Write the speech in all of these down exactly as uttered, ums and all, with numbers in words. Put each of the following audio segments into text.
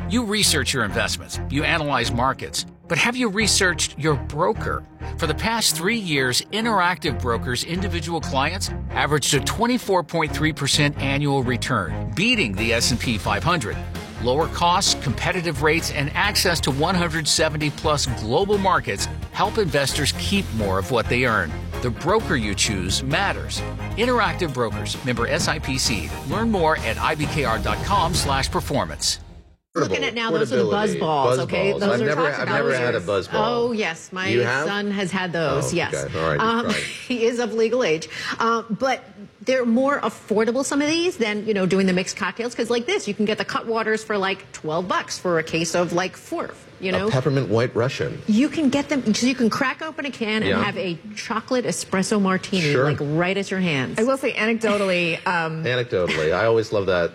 You research your investments, you analyze markets, but have you researched your broker? For the past three years, Interactive Brokers' individual clients averaged a twenty-four point three percent annual return, beating the S and P five hundred. Lower costs, competitive rates, and access to one hundred seventy plus global markets help investors keep more of what they earn. The broker you choose matters. Interactive Brokers, member S I P C. Learn more at I B K R dot com slash performance. Looking at now, those are the buzz balls, buzz okay? Balls. Those I've are never, talked I've about never had a years. buzz ball. Oh, yes. My You have? son has had those, Oh, yes. okay. All right, Um, right. he is of legal age. Uh, but they're more affordable, some of these, than, you know, doing the mixed cocktails. Because like this, you can get the Cutwaters for like twelve bucks for a case of like four, you know? A peppermint white Russian. You can get them, so you can crack open a can Yeah. and have a chocolate espresso martini, Sure. like right at your hands. I will say anecdotally, um, Anecdotally, I always love that.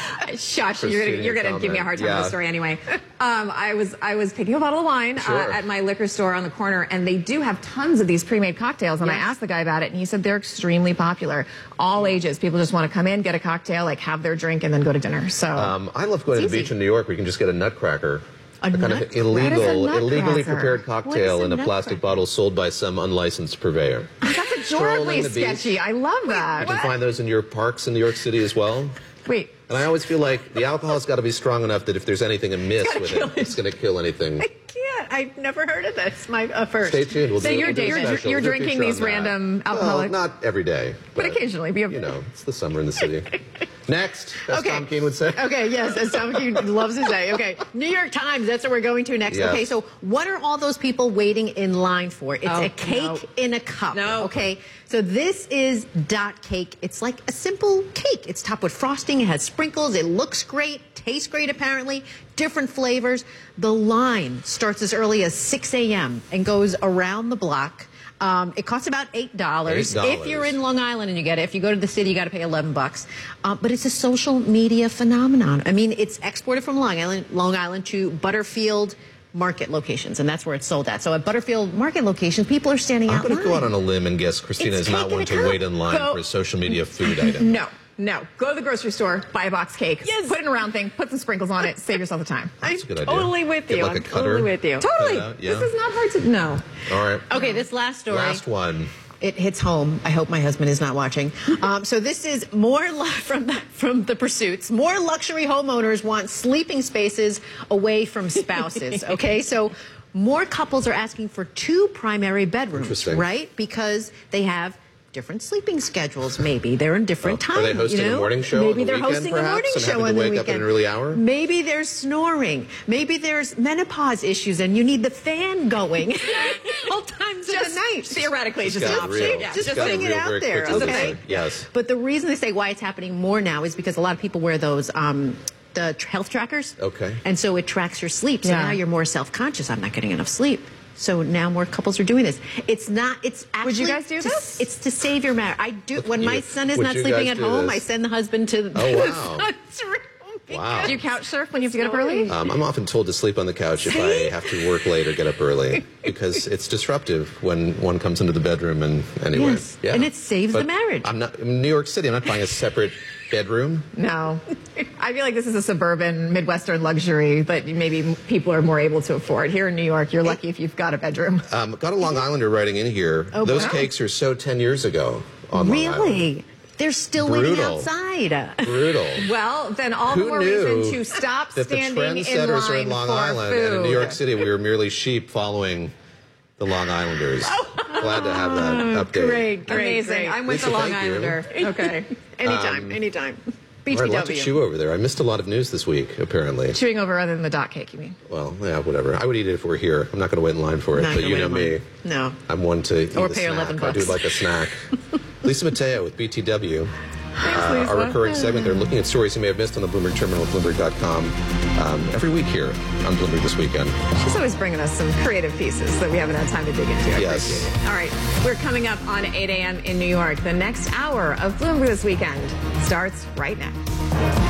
shush, you're gonna, you're gonna give me a hard time Yeah. with the story anyway. Um, I was I was picking a bottle of wine Sure. uh, at my liquor store on the corner, and they do have tons of these pre-made cocktails. And I Yes. asked the guy about it, and he said they're extremely popular, all ages. People just want to come in, get a cocktail, like have their drink, and then go to dinner. So Um, I love going to the easy. beach in New York where you can just get a nutcracker. A kind nut- of illegal, What is a illegally nutcracker? prepared What cocktail is a in a plastic nutcracker? bottle sold by some unlicensed purveyor. that's adorably Strolling the beach. sketchy. I love that. You can find those in your parks in New York City as well. Wait. And I always feel like the alcohol's got to be strong enough that if there's anything amiss with it, it's going to kill anything. I can't. I've never heard of this. My uh, first. Stay tuned. We'll So do, you're- we'll do a you're- special. you're We'll do a drinking feature these on that. random Well, alcoholic- not every day. But occasionally, be a- You know, it's the summer in the city. Next, as Okay. Tom Keene would say. Okay, yes, as Tom Keene loves to say. Okay, New York Times, that's what we're going to next. Yes. Okay, so what are all those people waiting in line for? It's Oh, a cake no. in a cup. No. Okay, so this is Dot Cake. It's like a simple cake. It's topped with frosting. It has sprinkles. It looks great. Tastes great, apparently. Different flavors. The line starts as early as six a m and goes around the block. Um, it costs about eight dollars. eight dollars. If you're in Long Island and you get it, if you go to the city, you got to pay eleven bucks. Um, but it's a social media phenomenon. I mean, it's exported from Long Island, Long Island to Butterfield market locations, and that's where it's sold at. So at Butterfield market locations, people are standing I'm out going to go out line. on a limb and guess Christina It's is not cake in one a to cup. wait in line Go- for a social media food item. No, no. Go to the grocery store, buy a box cake, Yes. put it in a round thing, put some sprinkles on it, save yourself the time. That's a good idea. Totally with Get you. like a I'm cutter. totally with you. Totally. Cut it out, yeah. This is not hard to know. All right. Okay, this last story. Last one. It hits home. I hope my husband is not watching. Um, so this is more lu- from the, from the pursuits. More luxury homeowners want sleeping spaces away from spouses. Okay, so more couples are asking for two primary bedrooms, Interesting. right? Because they have different sleeping schedules. Maybe they're in different Oh, times. are they hosting you know? a morning show Maybe on the they're weekend, hosting perhaps, a morning and show having to on the wake up weekend. at an early hour? Maybe there's snoring. Maybe there's menopause issues, and you need the fan going all times of the night. Theoretically, it's Just just an got option. real. Yeah, Just Just just got putting it real out very there, quickly. okay? Yes. But the reason they say why it's happening more now is because a lot of people wear those um, the tr- health trackers. Okay. And so it tracks your sleep. So Yeah. now you're more self-conscious. I'm not getting enough sleep. So now more couples are doing this. It's not. It's actually. Would you guys do to, this? It's to save your marriage. I do. When my You- son is would not you sleeping guys at do home, this? I send the husband to the Oh, wow. son's room. Wow. Do you couch surf when you have to get up early? Um, I'm often told to sleep on the couch if I have to work late or get up early because it's disruptive when one comes into the bedroom and anyway. Yes, Yeah. and it saves the But marriage. I'm not in New York City. I'm not buying a separate bedroom. No. I feel like this is a suburban, Midwestern luxury that maybe people are more able to afford. Here in New York, you're lucky if you've got a bedroom. Um, got a Long Islander writing in here. Oh, Those wow. cakes are so ten years ago on Long Island. Really? They're still waiting Brutal. outside. Brutal. Well, then all Who the more knew reason to stop that the standing in trendsetters are line in Long for Island food. and in New York City we were merely sheep following the Long Islanders. Glad to have that update. Great, great, Amazing. great. I'm with Lisa, the Long thank you. Islander. Okay. Anytime, anytime. All right, lots of B T W. chew over there. I missed a lot of news this week, apparently. Chewing over other than the dot cake, you mean? Well, yeah, whatever. I would eat it if we're here. I'm not going to wait in line for it, Not but gonna you wait know in me. line. No. I'm one to eat Or a pay snack. eleven I do bucks. like a snack. Lisa Mateo with B T W. Thanks, Uh, Lisa. our recurring segment. They're looking at stories you may have missed on the Bloomberg Terminal at Bloomberg dot com um, every week here on Bloomberg This Weekend. She's always bringing us some creative pieces that we haven't had time to dig into. I Yes. appreciate it. All right. We're coming up on eight a m in New York. The next hour of Bloomberg This Weekend starts right now.